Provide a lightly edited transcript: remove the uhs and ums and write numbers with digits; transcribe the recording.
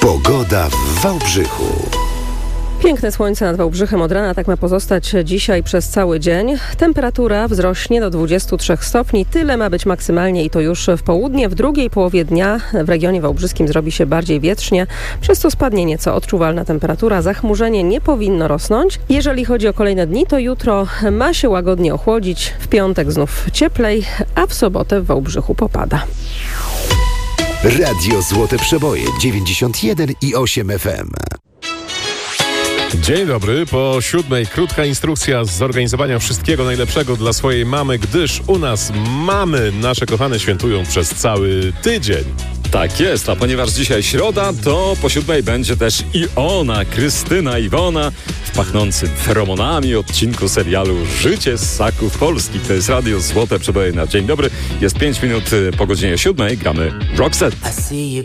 Pogoda w Wałbrzychu. Piękne słońce nad Wałbrzychem od rana, tak ma pozostać dzisiaj przez cały dzień. Temperatura wzrośnie do 23 stopni, tyle ma być maksymalnie i to już w południe. W drugiej połowie dnia w regionie wałbrzyskim zrobi się bardziej wietrznie, przez co spadnie nieco odczuwalna temperatura. Zachmurzenie nie powinno rosnąć. Jeżeli chodzi o kolejne dni, to jutro ma się łagodnie ochłodzić, w piątek znów cieplej, a w sobotę w Wałbrzychu popada. Radio Złote Przeboje 91,8 FM. Dzień dobry, po 7:00 krótka instrukcja z zorganizowania wszystkiego najlepszego dla swojej mamy, gdyż u nas mamy nasze kochane świętują przez cały tydzień. Tak jest, a ponieważ dzisiaj środa, to po 7:00 będzie też i ona, Krystyna Iwona, w pachnącym feromonami odcinku serialu Życie ssaków polskich. To jest Radio Złote Przeboje na dzień dobry. Jest 5 minut po godzinie 7:00, gramy Roxette.